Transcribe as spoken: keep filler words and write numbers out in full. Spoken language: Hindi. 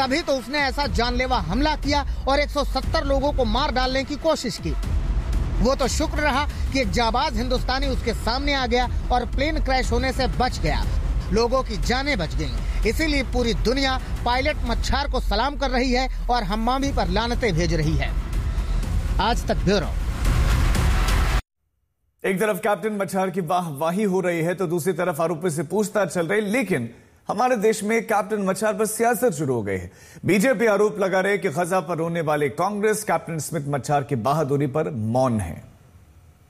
तभी तो उसने ऐसा जानलेवा हमला किया और एक सौ सत्तर लोगों को मार डालने की कोशिश की। वो तो शुक्र रहा कि एक जाबाज हिंदुस्तानी उसके सामने आ गया और प्लेन क्रैश होने से बच गया। लोगों की जानें बच गईं। इसीलिए पूरी दुनिया पायलट मच्छार को सलाम कर रही है और हम्मामी पर लानतें भेज रही है। आज तक ब्यूरो। एक तरफ कैप्टन मच्छार की वाहवाही हो रही है तो दूसरी तरफ आरोपी से पूछताछ चल रही, लेकिन हमारे देश में कैप्टन मच्छार पर सियासत शुरू हो गई है। बीजेपी आरोप लगा रहे कि गजा पर रोने वाले कांग्रेस कैप्टन स्मिथ मच्छार की बहादुरी पर मौन है।